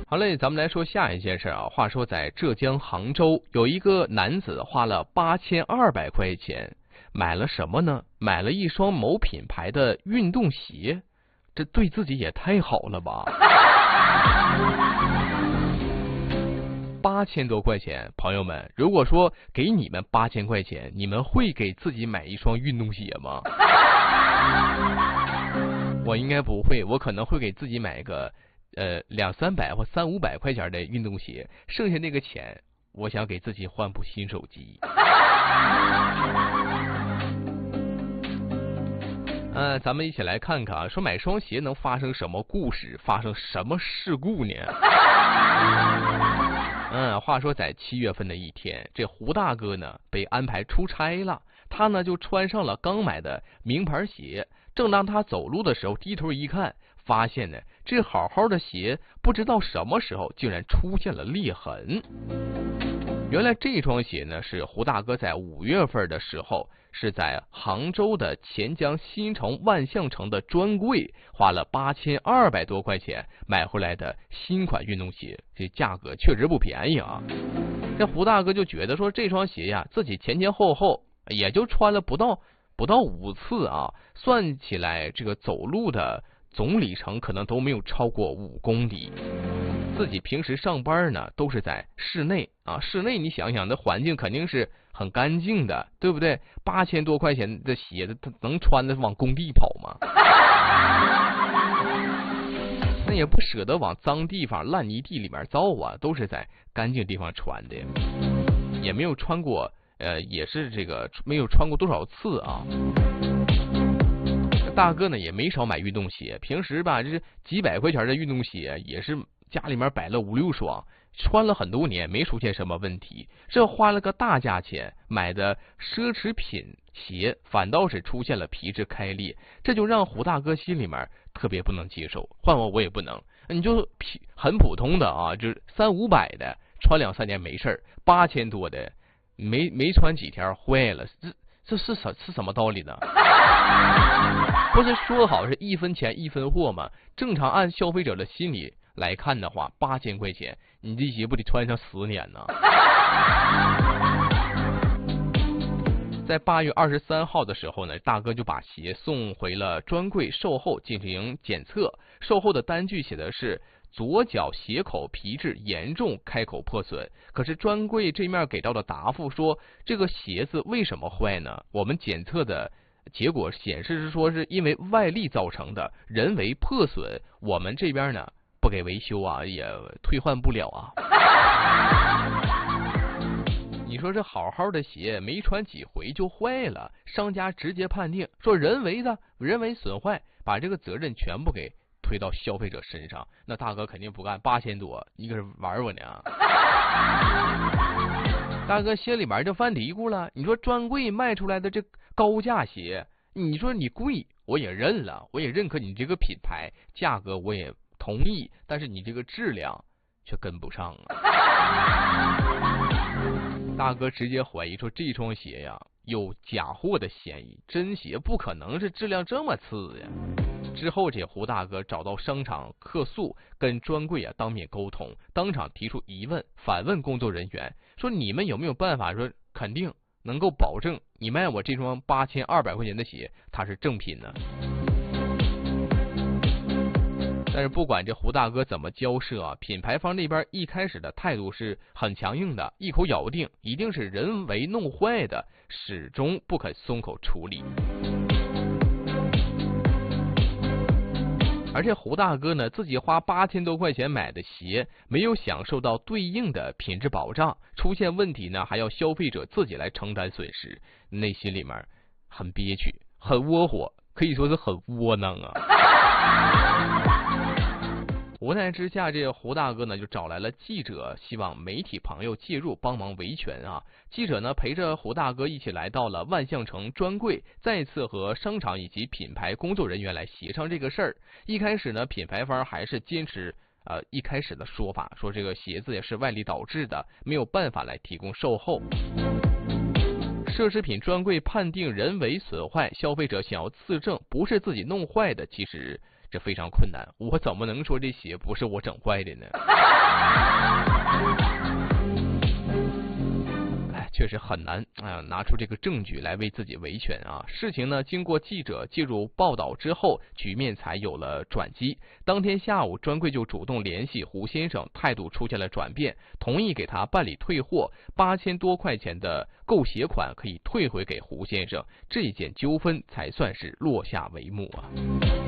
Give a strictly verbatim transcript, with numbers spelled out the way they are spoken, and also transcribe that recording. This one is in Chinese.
好嘞，咱们来说下一件事啊。话说在浙江杭州，有一个男子花了八千二百块钱买了什么呢？买了一双某品牌的运动鞋，这对自己也太好了吧！八千多块钱，朋友们，如果说给你们八千块钱，你们会给自己买一双运动鞋吗？我应该不会，我可能会给自己买个呃两三百或三五百块钱的运动鞋，剩下那个钱，我想给自己换部新手机。呃，咱们一起来看看啊，说买双鞋能发生什么故事，发生什么事故呢？嗯，话说在七月份的一天，这胡大哥呢被安排出差了，他呢就穿上了刚买的名牌鞋。正当他走路的时候，低头一看，发现呢这好好的鞋不知道什么时候竟然出现了裂痕。原来这双鞋呢是胡大哥在五月份的时候是在杭州的钱江新城万象城的专柜花了八千二百多块钱买回来的新款运动鞋，这价格确实不便宜啊。这胡大哥就觉得说这双鞋呀，自己前前后后也就穿了不到不到五次啊，算起来这个走路的总里程可能都没有超过五公里。自己平时上班呢都是在室内啊，室内你想想那环境肯定是很干净的，对不对？八千多块钱的鞋子，他能穿的往工地跑吗？那也不舍得往脏地方烂泥地里面造啊，都是在干净地方穿的，也没有穿过呃，也是这个没有穿过多少次啊。大哥呢也没少买运动鞋，平时吧这几百块钱的运动鞋也是家里面摆了五六双，穿了很多年没出现什么问题。这花了个大价钱买的奢侈品鞋，反倒是出现了皮质开裂，这就让胡大哥心里面特别不能接受。换我我也不能，你就皮很普通的啊，就是三五百的穿两三年没事，八千多的没没穿几天坏了，这这是什是什么道理呢？不是说好是一分钱一分货吗？正常按消费者的心理来看的话，八千块钱，你这鞋不得穿上十年呢？在八月二十三号的时候呢，大哥就把鞋送回了专柜售后进行检测。售后的单据写的是左脚鞋口皮质严重开口破损，可是专柜这面给到的答复说，这个鞋子为什么坏呢？我们检测的结果显示是说是因为外力造成的，人为破损，我们这边呢不给维修啊，也退换不了啊。你说这好好的鞋没穿几回就坏了，商家直接判定说人为的人为损坏，把这个责任全部给推到消费者身上。那大哥肯定不干，八千多你可是玩我呢？大哥心里边就犯嘀咕了，你说专柜卖出来的这高价鞋，你说你贵我也认了，我也认可你这个品牌，价格我也同意，但是你这个质量却跟不上啊。大哥直接怀疑说这双鞋呀有假货的嫌疑，真鞋不可能是质量这么次呀。之后这胡大哥找到商场客诉，跟专柜啊当面沟通，当场提出疑问，反问工作人员说你们有没有办法说肯定能够保证你卖我这双八千二百块钱的鞋它是正品呢？但是不管这胡大哥怎么交涉啊，品牌方那边一开始的态度是很强硬的，一口咬定一定是人为弄坏的，始终不肯松口处理。而且胡大哥呢，自己花八千多块钱买的鞋，没有享受到对应的品质保障，出现问题呢，还要消费者自己来承担损失，内心里面很憋屈，很窝火，可以说是很窝囊啊。无奈之下，这个胡大哥呢就找来了记者，希望媒体朋友介入帮忙维权啊。记者呢陪着胡大哥一起来到了万象城专柜，再次和商场以及品牌工作人员来协商这个事儿。一开始呢，品牌方还是坚持呃一开始的说法，说这个鞋子也是外力导致的，没有办法来提供售后。奢侈品专柜判定人为损坏，消费者想要自证不是自己弄坏的，其实这非常困难。我怎么能说这鞋不是我整坏的呢？确实很难啊、呃，拿出这个证据来为自己维权啊。事情呢，经过记者介入报道之后，局面才有了转机。当天下午，专柜就主动联系胡先生，态度出现了转变，同意给他办理退货，八千多块钱的购鞋款可以退回给胡先生，这件纠纷才算是落下帷幕啊。